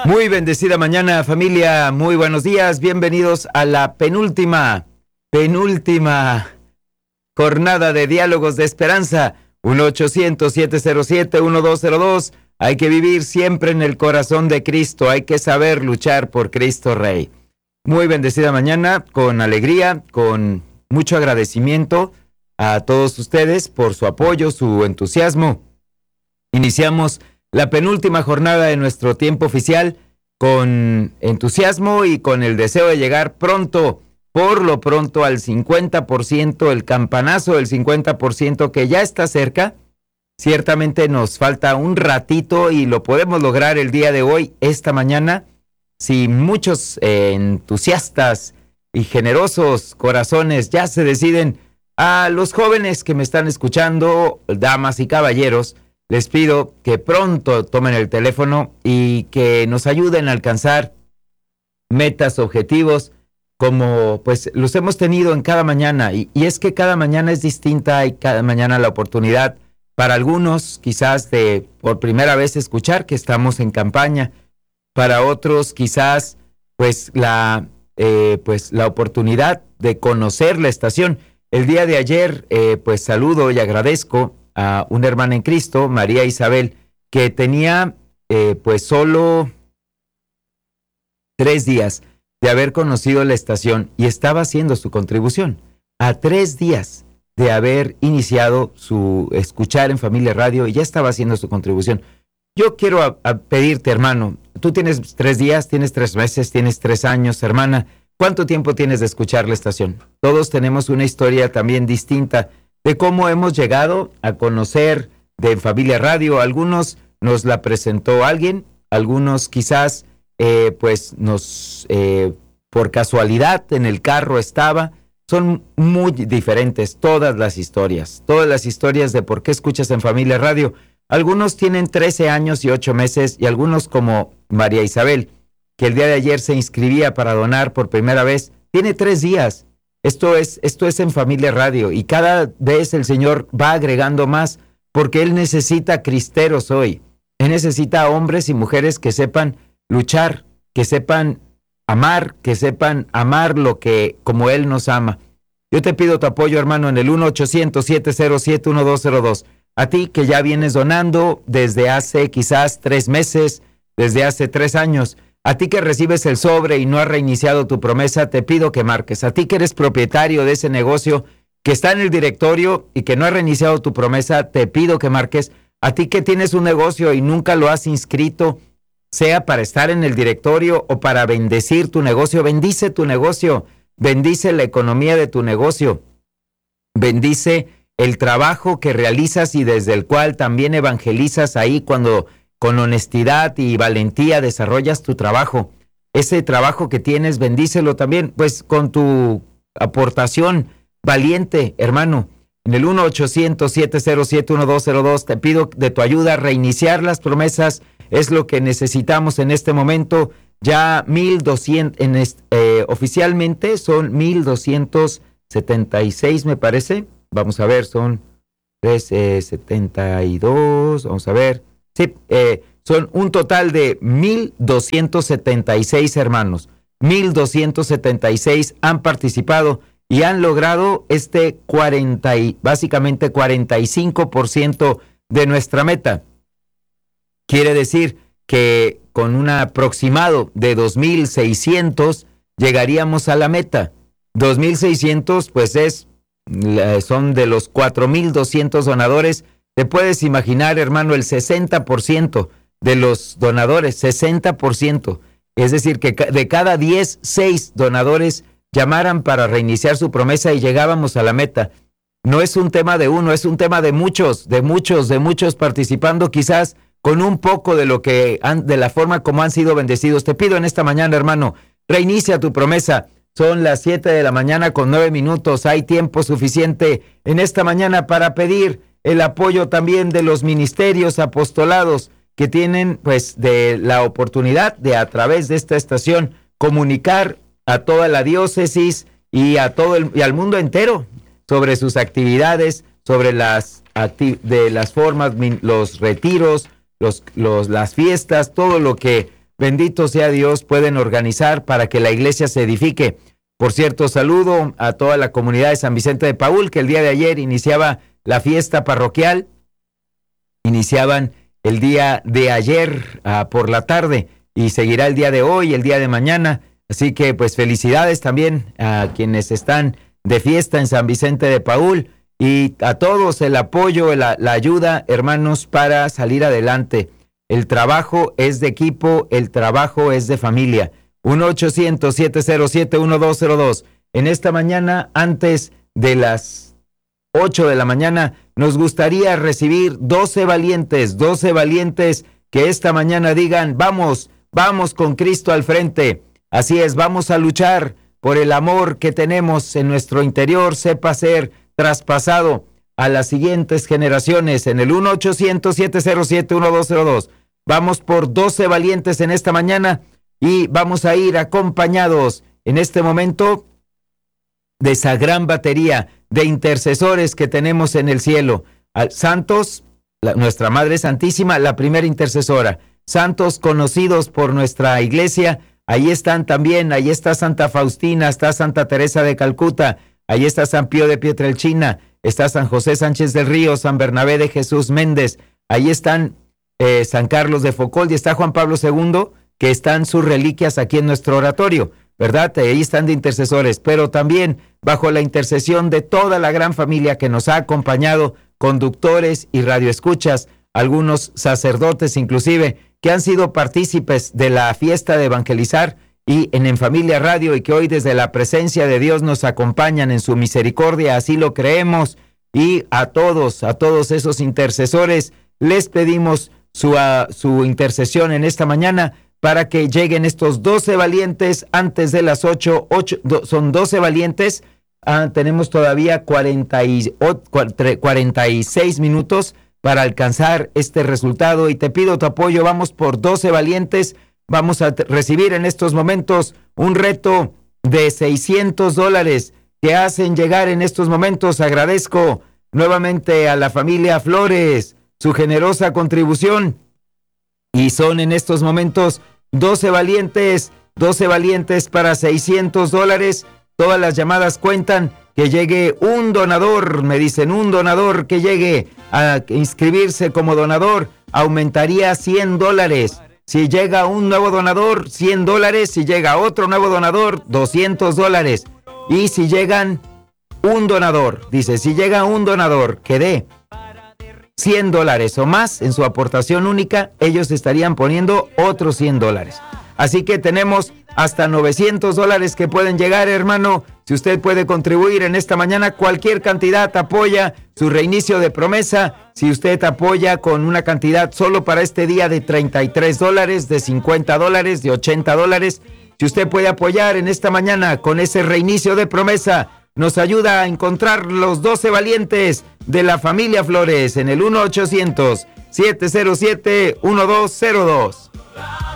Muy bendecida mañana, familia. Muy buenos días. Bienvenidos a la penúltima jornada de Diálogos de Esperanza. 1-800-707-1202. Hay que vivir siempre en el corazón de Cristo. Hay que saber luchar por Cristo Rey. Muy bendecida mañana, con alegría, con mucho agradecimiento a todos ustedes por su apoyo, su entusiasmo. Iniciamos la penúltima jornada de nuestro tiempo oficial con entusiasmo y con el deseo de llegar pronto, por lo pronto, al 50%, el campanazo del 50% que ya está cerca. Ciertamente nos falta un ratito y lo podemos lograr el día de hoy, esta mañana, si muchos entusiastas y generosos corazones ya se deciden. A los jóvenes que me están escuchando, damas y caballeros, les pido que pronto tomen el teléfono y que nos ayuden a alcanzar metas, objetivos, como pues los hemos tenido en cada mañana. Y es que cada mañana es distinta y cada mañana la oportunidad para algunos quizás de por primera vez escuchar que estamos en campaña. Para otros quizás pues la oportunidad de conocer la estación. El día de ayer pues saludo y agradezco a una hermana en Cristo, María Isabel, que tenía pues solo 3 días de haber conocido la estación y estaba haciendo su contribución. A 3 días de haber iniciado su escuchar en Familia Radio y ya estaba haciendo su contribución. Yo quiero pedirte, hermano, tú tienes 3 días, tienes 3 meses, tienes 3 años, hermana. ¿Cuánto tiempo tienes de escuchar la estación? Todos tenemos una historia también distinta de cómo hemos llegado a conocer de Familia Radio. Algunos nos la presentó alguien, algunos quizás por casualidad en el carro estaba. Son muy diferentes todas las historias de por qué escuchas en Familia Radio. Algunos tienen 13 años y 8 meses y algunos como María Isabel, que el día de ayer se inscribía para donar por primera vez, tiene 3 días. Esto es en Familia Radio y cada vez el Señor va agregando más porque Él necesita cristeros hoy. Él necesita hombres y mujeres que sepan luchar, que sepan amar lo que como Él nos ama. Yo te pido tu apoyo, hermano, en el 1-800-707-1202. A ti que ya vienes donando desde hace quizás 3 meses, desde hace 3 años, a ti que recibes el sobre y no has reiniciado tu promesa, te pido que marques. A ti que eres propietario de ese negocio, que está en el directorio y que no has reiniciado tu promesa, te pido que marques. A ti que tienes un negocio y nunca lo has inscrito, sea para estar en el directorio o para bendecir tu negocio, bendice tu negocio, bendice la economía de tu negocio, bendice el trabajo que realizas y desde el cual también evangelizas ahí cuando con honestidad y valentía desarrollas tu trabajo. Ese trabajo que tienes, bendícelo también, pues con tu aportación valiente, hermano. En el 1-800-707-1202 te pido de tu ayuda. Reiniciar las promesas es lo que necesitamos en este momento. Ya 1,200, oficialmente son 1,276, me parece. Vamos a ver, son 372, vamos a ver. Sí, son un total de 1,276 hermanos. 1,276 han participado y han logrado básicamente 45% de nuestra meta. Quiere decir que con un aproximado de 2,600 llegaríamos a la meta. 2,600 pues son de los 4,200 donadores. Te puedes imaginar, hermano, el 60% de los donadores, 60%. Es decir, que de cada 10, 6 donadores llamaran para reiniciar su promesa y llegábamos a la meta. No es un tema de uno, es un tema de muchos participando, quizás con un poco de de la forma como han sido bendecidos. Te pido en esta mañana, hermano, reinicia tu promesa. Son las 7 de la mañana con 9 minutos. Hay tiempo suficiente en esta mañana para pedir el apoyo también de los ministerios apostolados que tienen pues de la oportunidad de a través de esta estación comunicar a toda la diócesis y a y al mundo entero sobre sus actividades, sobre las formas, los retiros, las fiestas, todo lo que bendito sea Dios, pueden organizar para que la iglesia se edifique. Por cierto, saludo a toda la comunidad de San Vicente de Paúl, que el día de ayer iniciaba la fiesta parroquial. Iniciaban el día de ayer por la tarde y seguirá el día de hoy, el día de mañana. Así que pues felicidades también a quienes están de fiesta en San Vicente de Paúl y a todos el apoyo, la ayuda, hermanos, para salir adelante. El trabajo es de equipo, el trabajo es de familia. 1-800-707-1202. En esta mañana, antes de las 8 de la mañana, nos gustaría recibir 12 valientes que esta mañana digan, vamos con Cristo al frente. Así es, vamos a luchar por el amor que tenemos en nuestro interior, sepa ser traspasado a las siguientes generaciones en el 1-800-707-1202. Vamos por 12 valientes en esta mañana y vamos a ir acompañados en este momento de esa gran batería de intercesores que tenemos en el cielo. Santos, nuestra Madre Santísima, la primera intercesora. Santos conocidos por nuestra iglesia, ahí están también, ahí está Santa Faustina, está Santa Teresa de Calcuta, ahí está San Pío de Pietrelcina, está San José Sánchez del Río, San Bernabé de Jesús Méndez, ahí están San Carlos de Foucauld y está Juan Pablo II, que están sus reliquias aquí en nuestro oratorio, ¿verdad? Ahí están de intercesores, pero también bajo la intercesión de toda la gran familia que nos ha acompañado, conductores y radioescuchas, algunos sacerdotes inclusive, que han sido partícipes de la fiesta de evangelizar y en Familia Radio y que hoy desde la presencia de Dios nos acompañan en su misericordia, así lo creemos, y a todos esos intercesores les pedimos su intercesión en esta mañana para que lleguen estos 12 valientes antes de las 8, son 12 valientes, tenemos todavía 46 minutos para alcanzar este resultado y te pido tu apoyo, vamos por 12 valientes, vamos a recibir en estos momentos un reto de $600 que hacen llegar en estos momentos. Agradezco nuevamente a la familia Flores su generosa contribución y son en estos momentos 12 valientes para $600. Todas las llamadas cuentan. Que llegue un donador, me dicen, un donador que llegue a inscribirse como donador, aumentaría $100. Si llega un nuevo donador, $100. Si llega otro nuevo donador, $200. Y si llegan un donador, dice, si llega un donador que dé $100 o más en su aportación única, ellos estarían poniendo otros $100. Así que tenemos hasta $900 que pueden llegar, hermano. Si usted puede contribuir en esta mañana, cualquier cantidad apoya su reinicio de promesa. Si usted apoya con una cantidad solo para este día de $33, de $50, de $80, si usted puede apoyar en esta mañana con ese reinicio de promesa, nos ayuda a encontrar los 12 valientes de la familia Flores en el 1-800-707-1202.